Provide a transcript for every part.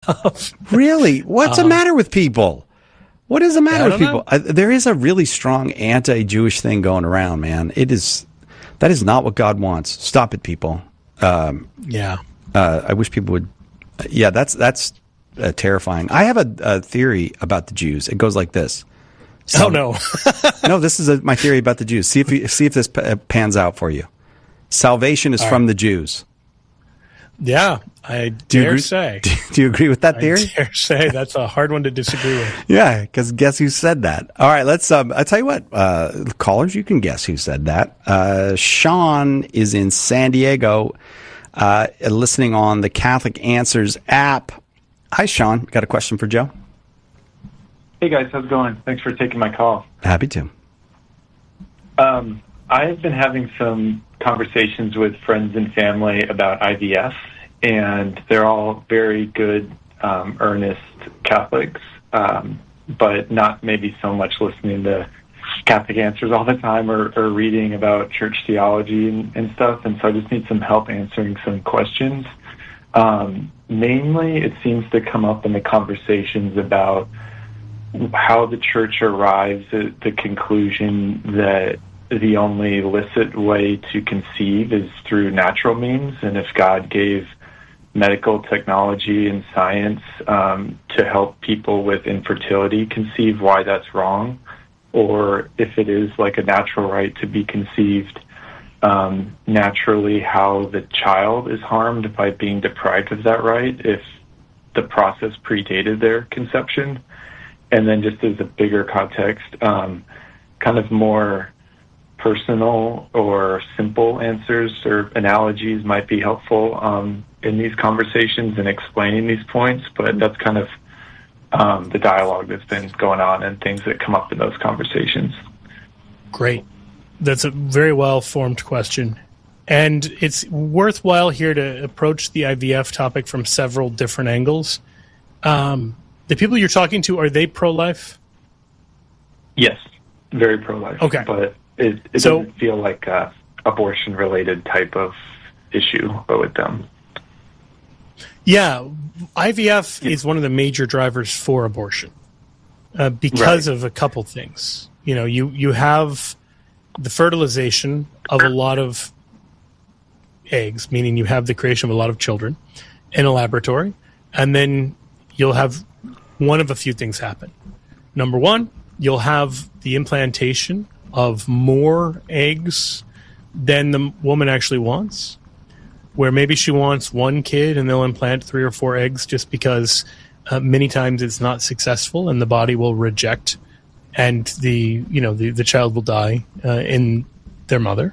stuff. Really? What's the matter with people? What is the matter with people? There is a really strong anti-Jewish thing going around, man. That is not what God wants. Stop it, people. I wish people would. Yeah, that's terrifying. I have a theory about the Jews. It goes like this. No, this is my theory about the Jews. See if this pans out for you. Salvation is from the Jews. Yeah, I dare say. Do you agree with that theory? I dare say that's a hard one to disagree with. Yeah, because guess who said that? All right, let's. I'll tell you what, callers, you can guess who said that. Sean is in San Diego, listening on the Catholic Answers app. Hi, Sean. Got a question for Joe? Hey guys, how's it going? Thanks for taking my call. Happy to. I've been having some conversations with friends and family about IVF, and they're all very good, earnest Catholics, but not maybe so much listening to Catholic Answers all the time or reading about church theology and stuff, and so I just need some help answering some questions. Mainly, it seems to come up in the conversations about how the church arrives at the conclusion that the only licit way to conceive is through natural means, and if God gave medical technology and science to help people with infertility conceive, why that's wrong, or if it is like a natural right to be conceived naturally, how the child is harmed by being deprived of that right if the process predated their conception. And then just as a bigger context, kind of more personal or simple answers or analogies might be helpful in these conversations and explaining these points, but that's kind of the dialogue that's been going on and things that come up in those conversations. Great. That's a very well-formed question. And it's worthwhile here to approach the IVF topic from several different angles. The people you're talking to, are they pro-life? Yes, very pro-life. Okay. But it doesn't feel like a abortion-related type of issue with them. Yeah, IVF is one of the major drivers for abortion because of a couple things. You know, you have the fertilization of a lot of eggs, meaning you have the creation of a lot of children in a laboratory, and then you'll have one of a few things happen. Number one, you'll have the implantation of more eggs than the woman actually wants, where maybe she wants one kid and they'll implant 3 or 4 eggs just because many times it's not successful and the body will reject, and the child will die in their mother.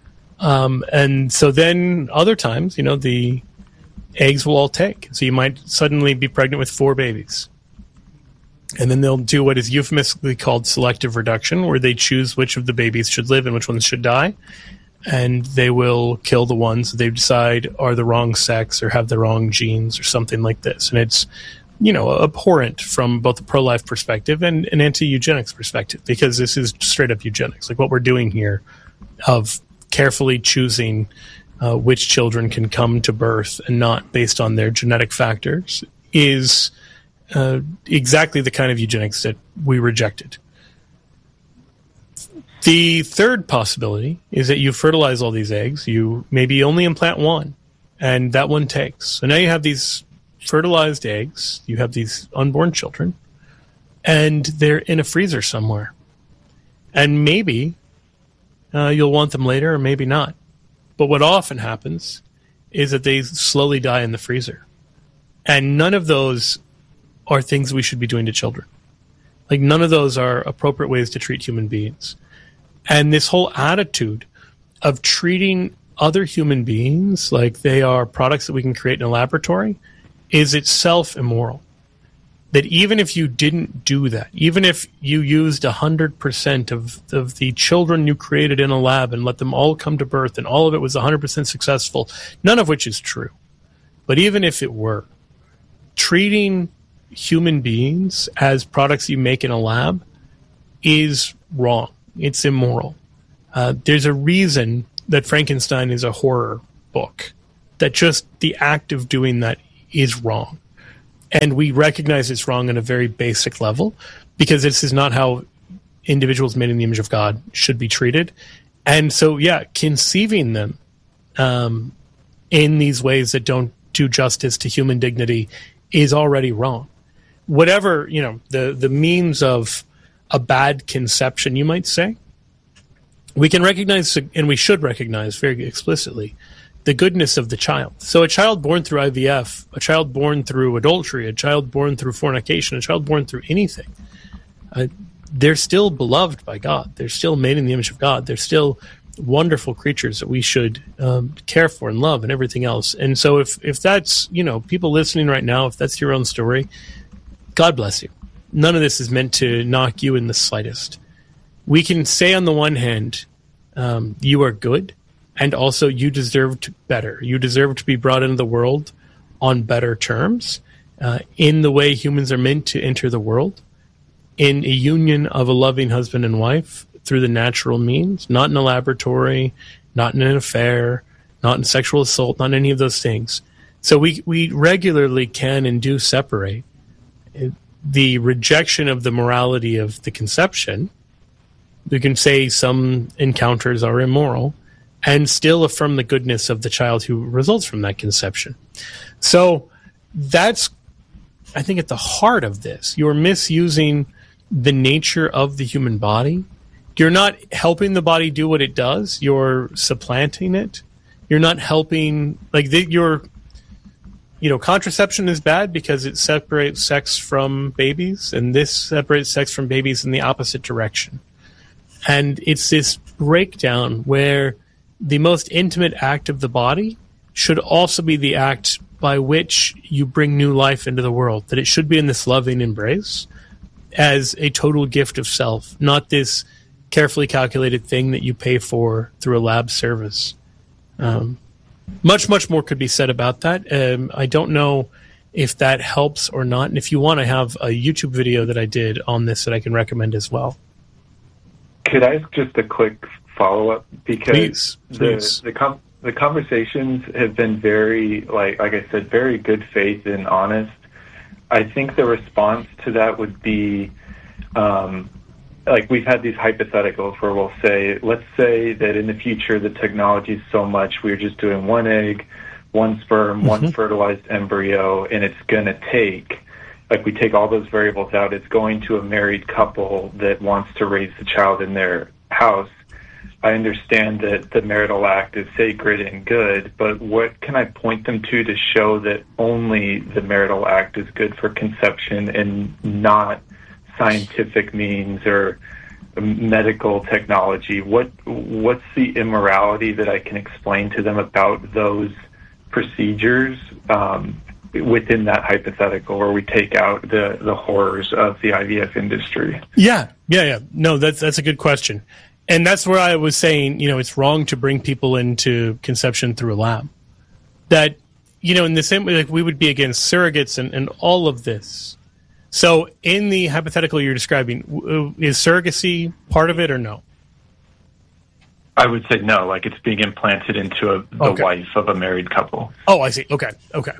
And so then other times, the eggs will all take. So you might suddenly be pregnant with 4 babies. And then they'll do what is euphemistically called selective reduction, where they choose which of the babies should live and which ones should die. And they will kill the ones that they decide are the wrong sex or have the wrong genes or something like this. And it's, abhorrent from both a pro-life perspective and an anti-eugenics perspective, because this is straight up eugenics. Like what we're doing here of carefully choosing which children can come to birth and not based on their genetic factors is exactly the kind of eugenics that we rejected. The third possibility is that you fertilize all these eggs, you maybe only implant one, and that one takes. So now you have these fertilized eggs, you have these unborn children, and they're in a freezer somewhere. And maybe you'll want them later, or maybe not. But what often happens is that they slowly die in the freezer. And none of those are things we should be doing to children. Like, none of those are appropriate ways to treat human beings. And this whole attitude of treating other human beings like they are products that we can create in a laboratory is itself immoral. That even if you didn't do that, even if you used 100% of the children you created in a lab and let them all come to birth and all of it was 100% successful, none of which is true. But even if it were, treating human beings as products you make in a lab is wrong. It's immoral. There's a reason that Frankenstein is a horror book, that just the act of doing that is wrong. And we recognize it's wrong on a very basic level, because this is not how individuals made in the image of God should be treated. And so, conceiving them in these ways that don't do justice to human dignity is already wrong. Whatever, the means of a bad conception, you might say, we can recognize, and we should recognize very explicitly, the goodness of the child. So a child born through IVF, a child born through adultery, a child born through fornication, a child born through anything, they're still beloved by God. They're still made in the image of God. They're still wonderful creatures that we should care for and love and everything else. And so if that's, people listening right now, if that's your own story, God bless you. None of this is meant to knock you in the slightest. We can say on the one hand, you are good, and also you deserve better. You deserve to be brought into the world on better terms, in the way humans are meant to enter the world, in a union of a loving husband and wife through the natural means, not in a laboratory, not in an affair, not in sexual assault, not any of those things. So we regularly can and do separate the rejection of the morality of the conception. We can say some encounters are immoral and still affirm the goodness of the child who results from that conception. So that's, I think, at the heart of this. You're misusing the nature of the human body. You're not helping the body do what it does. You're supplanting it. You're not helping, contraception is bad because it separates sex from babies, and this separates sex from babies in the opposite direction. And it's this breakdown where the most intimate act of the body should also be the act by which you bring new life into the world, that it should be in this loving embrace as a total gift of self, not this carefully calculated thing that you pay for through a lab service. Much, much more could be said about that. I don't know if that helps or not. And if you want, I have a YouTube video that I did on this that I can recommend as well. Could I ask just a quick follow-up? Because please. The conversations have been very, like I said, very good faith and honest. I think the response to that would be, we've had these hypotheticals where we'll say, let's say that in the future the technology is so much we're just doing one egg, one sperm, one fertilized embryo, and it's going to take, we take all those variables out, it's going to a married couple that wants to raise the child in their house. I understand that the marital act is sacred and good, but what can I point them to show that only the marital act is good for conception and not scientific means or medical technology? What's the immorality that I can explain to them about those procedures within that hypothetical where we take out the horrors of the IVF industry? Yeah. No, that's a good question. And that's where I was saying, it's wrong to bring people into conception through a lab. That, in the same way, we would be against surrogates and all of this. So in the hypothetical you're describing, is surrogacy part of it or no? I would say no, it's being implanted into the wife of a married couple. Oh, I see. Okay.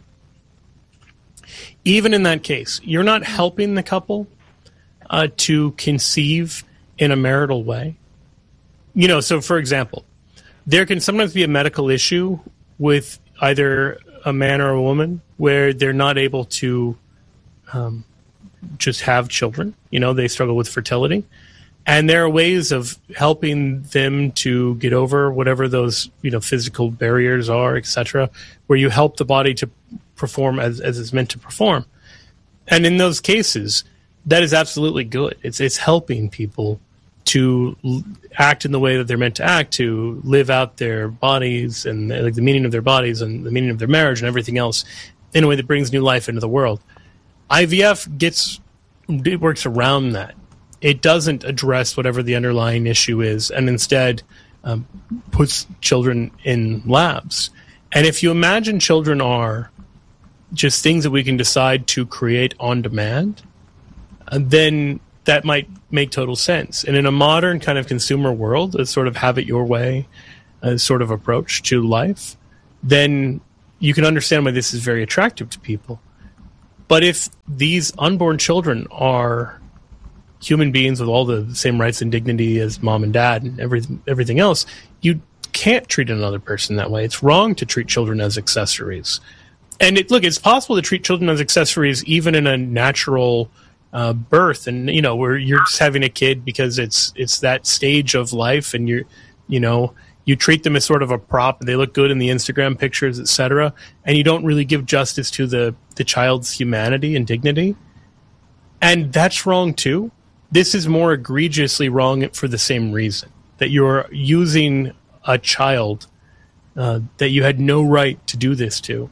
Even in that case, you're not helping the couple to conceive in a marital way. So for example, there can sometimes be a medical issue with either a man or a woman where they're not able to just have children. They struggle with fertility. And there are ways of helping them to get over whatever those, physical barriers are, etc., where you help the body to perform as it's meant to perform. And in those cases, that is absolutely good. It's helping people to act in the way that they're meant to act, to live out their bodies and the meaning of their bodies and the meaning of their marriage and everything else in a way that brings new life into the world. IVF works around that. It doesn't address whatever the underlying issue is, and instead puts children in labs. And if you imagine children are just things that we can decide to create on demand, then that might make total sense. And in a modern kind of consumer world, a sort of have it your way sort of approach to life, then you can understand why this is very attractive to people. But if these unborn children are human beings with all the same rights and dignity as mom and dad and everything else, you can't treat another person that way. It's wrong to treat children as accessories. And it's possible to treat children as accessories even in a natural birth, and where you're just having a kid because it's that stage of life, and you treat them as sort of a prop. They look good in the Instagram pictures, etc., and you don't really give justice to the child's humanity and dignity. And that's wrong too. This is more egregiously wrong for the same reason, that you're using a child that you had no right to do this to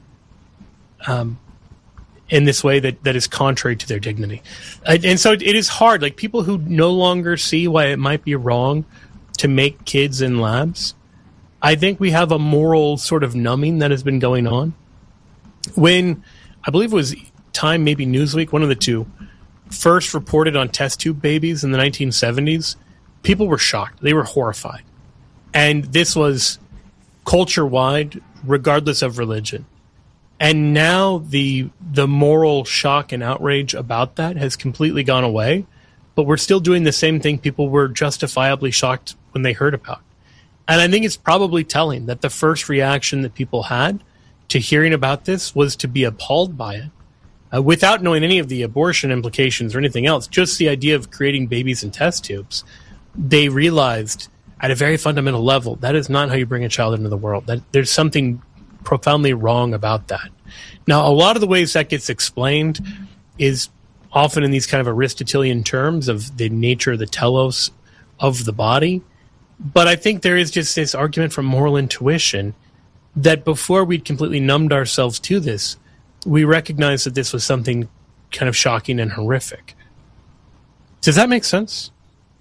in this way that is contrary to their dignity. And so it is hard. Like, people who no longer see why it might be wrong to make kids in labs, I think we have a moral sort of numbing that has been going on. When, I believe it was Time, maybe Newsweek, one of the two, first reported on test tube babies in the 1970s, people were shocked. They were horrified. And this was culture-wide, regardless of religion. And now the moral shock and outrage about that has completely gone away, but we're still doing the same thing people were justifiably shocked when they heard about. And I think it's probably telling that the first reaction that people had to hearing about this was to be appalled by it, without knowing any of the abortion implications or anything else, just the idea of creating babies in test tubes. They realized at a very fundamental level, that is not how you bring a child into the world. That there's something profoundly wrong about that. Now, a lot of the ways that gets explained is often in these kind of Aristotelian terms of the nature, the telos of the body. But I think there is just this argument from moral intuition that before we'd completely numbed ourselves to this, we recognized that this was something kind of shocking and horrific. Does that make sense?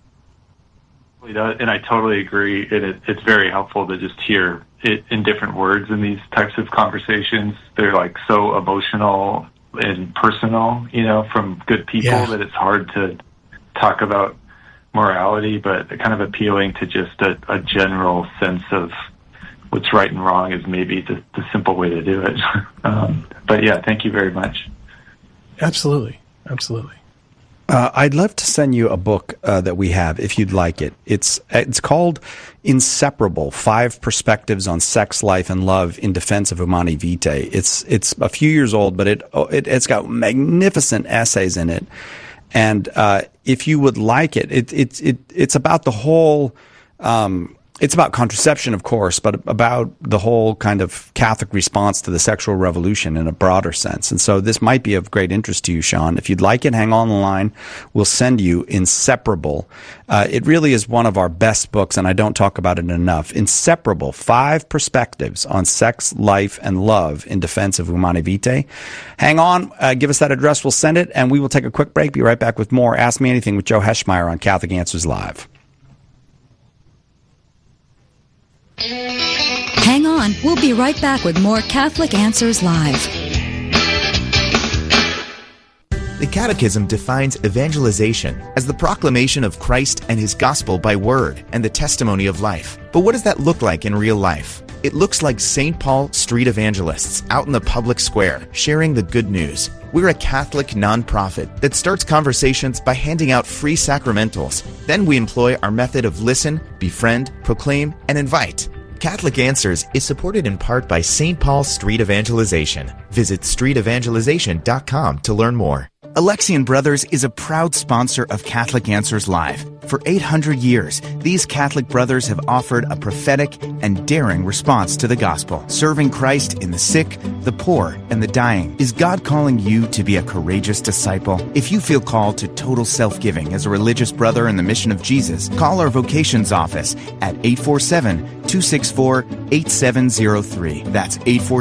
It does, and I totally agree. It's very helpful to just hear it in different words in these types of conversations. They're like so emotional and personal, from good people that it's hard to talk about morality, but kind of appealing to just a general sense of what's right and wrong is maybe the simple way to do it. But yeah, thank you very much. Absolutely. I'd love to send you a book that we have, if you'd like it. It's called Inseparable: 5 Perspectives on Sex, Life, and Love in Defense of Humanae Vitae. It's a few years old, but it's got magnificent essays in it. And if you would like it, it's about the whole. It's about contraception, of course, but about the whole kind of Catholic response to the sexual revolution in a broader sense. And so this might be of great interest to you, Sean. If you'd like it, hang on the line. We'll send you Inseparable. It really is one of our best books, and I don't talk about it enough. Inseparable: 5 Perspectives on Sex, Life, and Love in Defense of Humanae Vitae. Hang on. Give us that address. We'll send it, and we will take a quick break. Be right back with more Ask Me Anything with Joe Heschmeyer on Catholic Answers Live. Hang on. We'll be right back with more Catholic Answers Live. The Catechism defines evangelization as the proclamation of Christ and His gospel by word and the testimony of life. But what does that look like in real life? It looks like St. Paul street evangelists out in the public square sharing the good news. We're a Catholic nonprofit that starts conversations by handing out free sacramentals. Then we employ our method of listen, befriend, proclaim, and invite. Catholic Answers is supported in part by St. Paul Street Evangelization. Visit streetevangelization.com to learn more. Alexian Brothers is a proud sponsor of Catholic Answers Live. For 800 years, these Catholic brothers have offered a prophetic and daring response to the gospel, serving Christ in the sick, the poor, and the dying. Is God calling you to be a courageous disciple? If you feel called to total self-giving as a religious brother in the mission of Jesus, call our vocations office at 847-264-8703. That's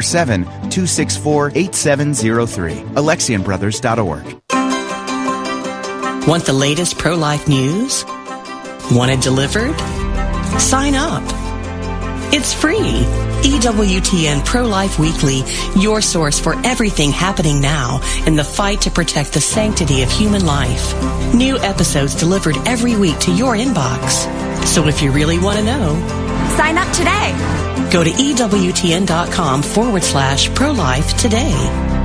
847-264-8703. AlexianBrothers.org. Want the latest pro-life news? Want it delivered? Sign up. It's free. EWTN Pro-Life Weekly, your source for everything happening now in the fight to protect the sanctity of human life. New episodes delivered every week to your inbox. So if you really want to know, sign up today. Go to EWTN.com/pro-life today.